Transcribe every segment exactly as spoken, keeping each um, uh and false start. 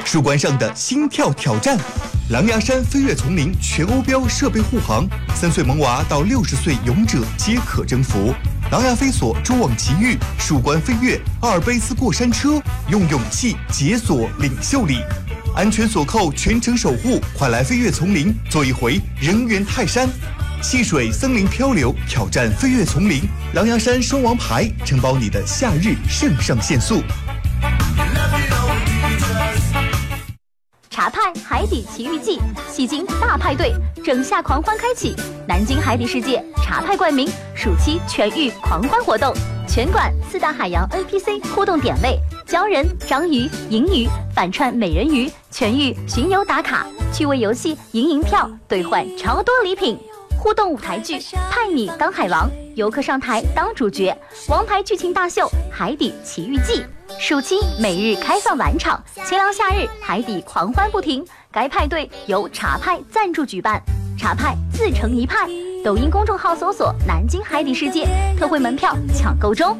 树冠上的心跳挑战。狼牙山飞跃丛林全欧标设备护航，三岁萌娃到六十岁勇者皆可征服。狼牙飞索蛛网奇遇，树冠飞跃，阿尔卑斯过山车，用勇气解锁领袖力。安全锁扣，全程守护，快来飞跃丛林，做一回人猿泰山。戏水森林漂流，挑战飞跃丛林，狼牙山双王牌，承包你的夏日肾上腺素。 茶派海底奇遇记，戏精大派对，整夏狂欢开启！南京海底世界茶派冠名暑期全域狂欢活动，全馆四大海洋 N P C 互动点位，鲛人、章鱼、银鱼反串美人鱼，全域巡游打卡，趣味游戏赢银票兑换超多礼品。互动舞台剧派你当海王，游客上台当主角，王牌剧情大秀《海底奇遇记》，暑期每日开放晚场，清凉夏日海底狂欢不停。该派对由茶派赞助举办，茶派自成一派。抖音公众号搜索“南京海底世界”，特惠门票抢购中。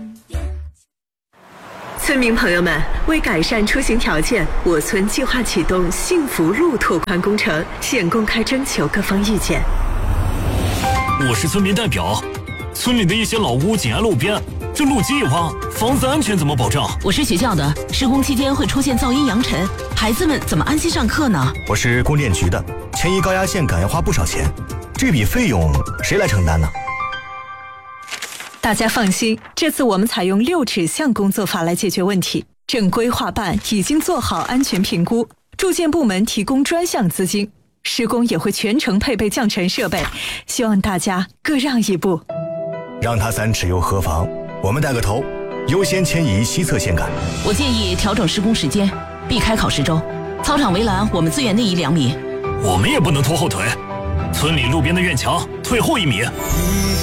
村民朋友们，为改善出行条件，我村计划启动幸福路拓宽工程，现公开征求各方意见。 我是村民代表，村里的一些老屋紧挨路边，这路基一挖，房子安全怎么保障？ 我是学校的，施工期间会出现噪音扬尘，孩子们怎么安心上课呢？ 我是供电局的，迁移高压线杆要花不少钱，这笔费用谁来承担呢？ 大家放心，这次我们采用六指向工作法来解决问题。正规划办已经做好安全评估，住建部门提供专项资金，施工也会全程配备降尘设备，希望大家各让一步。 让他三尺又何妨？我们带个头，优先迁移西侧线杆。 我建议调整施工时间，避开考试周。操场围栏我们自愿内移两米。 我们也不能拖后腿，村里路边的院墙退后一米。